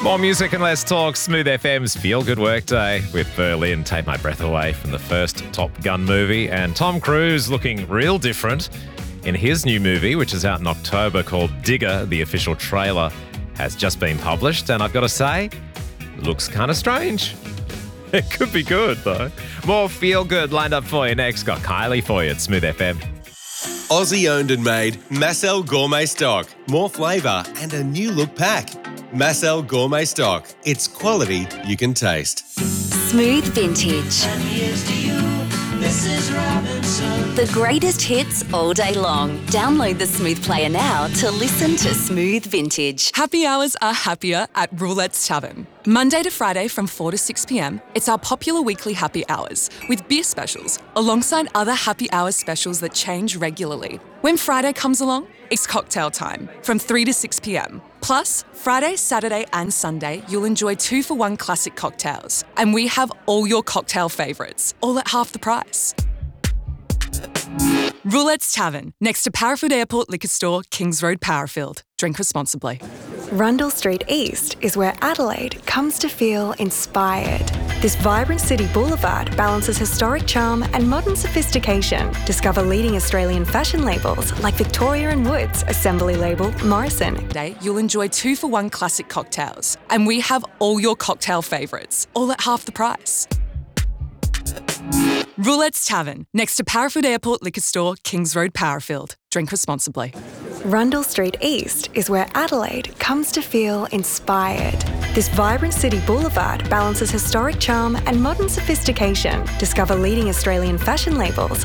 More music and less talk. Smooth FM's Feel Good Workday with Berlin. Take my breath away from the first Top Gun movie. And Tom Cruise looking real different in his new movie, which is out in October, called Digger. The official trailer has just been published. And I've got to say, it looks kind of strange. It could be good, though. More Feel Good lined up for you next. Got Kylie for you at Smooth FM. Aussie owned and made Massel Gourmet Stock. More flavour and a new look pack. Massel Gourmet Stock. It's quality you can taste. Smooth Vintage. And here's to you, Mrs. Robinson. The greatest hits all day long. Download the Smooth Player now to listen to Smooth Vintage. Happy hours are happier at Roulette's Tavern. Monday to Friday from 4 to 6 p.m, it's our popular weekly happy hours with beer specials alongside other happy hours specials that change regularly. When Friday comes along, it's cocktail time from 3 to 6 p.m. Plus, Friday, Saturday and Sunday, you'll enjoy 2-for-1 classic cocktails. And we have all your cocktail favourites, all at half the price. Roulette's Tavern, next to Parafield Airport Liquor Store, Kings Road, Parafield. Drink responsibly. Rundle Street East is where Adelaide comes to feel inspired. This vibrant city boulevard balances historic charm and modern sophistication. Discover leading Australian fashion labels like Victoria & Woods, assembly label Morrison. Today, you'll enjoy 2-for-1 classic cocktails. And we have all your cocktail favourites, all at half the price. Roulette's Tavern, next to Parafield Airport Liquor Store, Kings Road, Parafield. Drink responsibly. Rundle Street East is where Adelaide comes to feel inspired. This vibrant city boulevard balances historic charm and modern sophistication. Discover leading Australian fashion labels